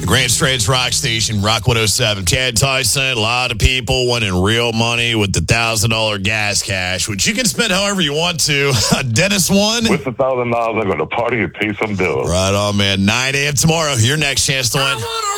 Grand Straits Rock Station, Rock 107. Chad Tyson, a lot of people winning real money with the $1,000 gas cash, which you can spend however you want to. Dennis won. With the $1,000, I'm going to party and pay some bills. Right on, man. 9 a.m. tomorrow, your next chance to win.